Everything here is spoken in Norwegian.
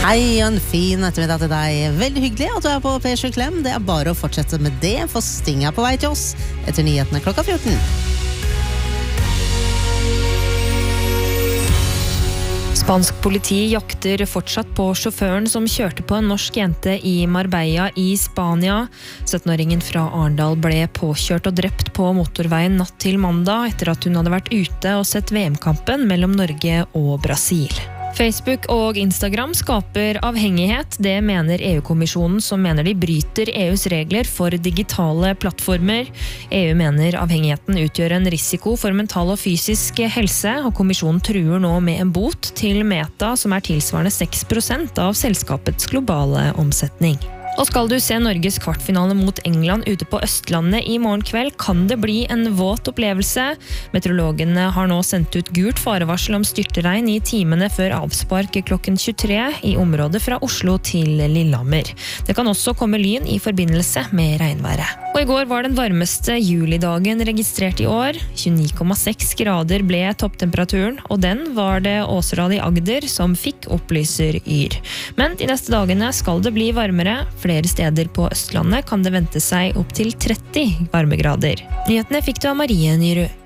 Hei, og en fin ettermiddag til deg. Veldig hyggelig at du på P7 Klem. Det bare å fortsette med det, for Sting på vei til oss etter nyhetene klokka 14. Spansk politi jakter fortsatt på sjåføren som kjørte på en norsk jente i Marbella i Spania. 17-åringen fra Arendal ble påkjørt og drept på motorveien natt til mandag etter at hun hadde vært ute og sett VM-kampen mellom Norge og Brasil. Facebook og Instagram skaper avhengighet, det mener EU-kommisjonen, som mener de bryter EUs regler for digitale plattformer. EU mener avhengigheten utgjør en risiko for mental og fysisk helse, og kommisjonen truer nå med en bot til Meta, som tilsvarende 6% av selskapets globale omsetning. Og skal du se Norges kvartfinale mot England ute på Østlandet i morgen kveld, kan det bli en våt opplevelse. Meteorologene har nå sendt ut gult farevarsel om styrtregn i timene før avspark klokken 23 i området fra Oslo til Lillehammer. Det kan også komme lyn i forbindelse med regnværet. Og i går var den varmeste julidagen registrert i år. 29,6 grader ble topptemperaturen, og den var det Åseral i Agder som fikk, opplyser Yr. Men de neste dagene skal det bli varmere. Flere steder på Østlandet kan det vente seg opp til 30 varmegrader. Nyhetene fikk du av Marie Nyrud.